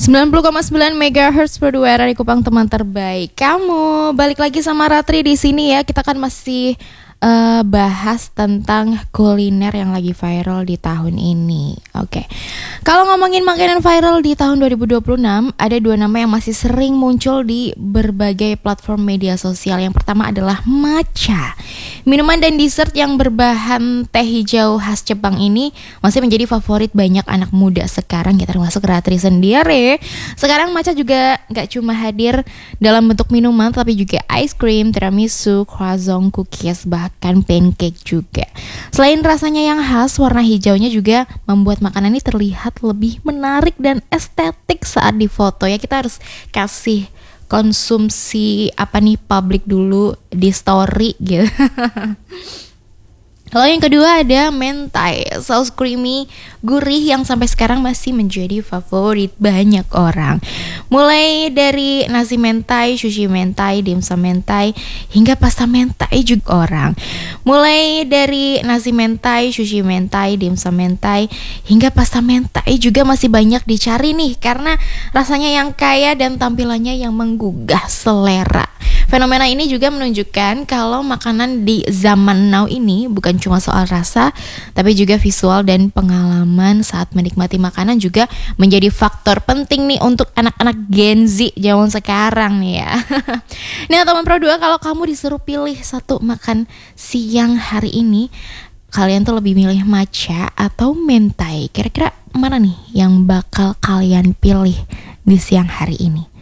90,9 MHz per 2 dari Kupang, teman terbaik kamu. Balik lagi sama Ratri di sini ya. Kita kan masih bahas tentang kuliner yang lagi viral di tahun ini. Oke. Kalau ngomongin makanan viral di tahun 2026, ada dua nama yang masih sering muncul di berbagai platform media sosial. Yang pertama adalah matcha. Minuman dan dessert yang berbahan teh hijau khas Jepang ini masih menjadi favorit banyak anak muda sekarang, ya termasuk Ratri sendiri. Sekarang matcha juga gak cuma hadir dalam bentuk minuman, tapi juga ice cream, tiramisu, croissant, cookies, bahkan pancake juga. Selain rasanya yang khas, warna hijaunya juga membuat makanan ini terlihat lebih menarik dan estetik saat difoto. Ya, kita harus kasih konsumsi publik dulu di story gitu. Kalau yang kedua ada mentai, saus creamy gurih yang sampai sekarang masih menjadi favorit banyak orang. Mulai dari nasi mentai, sushi mentai, dimsum mentai, hingga pasta mentai juga orang. Mulai dari nasi mentai, sushi mentai, dimsum mentai, hingga pasta mentai juga masih banyak dicari nih, karena rasanya yang kaya dan tampilannya yang menggugah selera. Fenomena ini juga menunjukkan kalau makanan di zaman now ini bukan cuma soal rasa, tapi juga visual dan pengalaman saat menikmati makanan juga menjadi faktor penting nih untuk anak-anak Gen Z zaman sekarang nih ya. Nah, teman Pro 2, kalau kamu disuruh pilih satu makan siang hari ini, kalian tuh lebih milih matcha atau mentai? Kira-kira mana nih yang bakal kalian pilih di siang hari ini?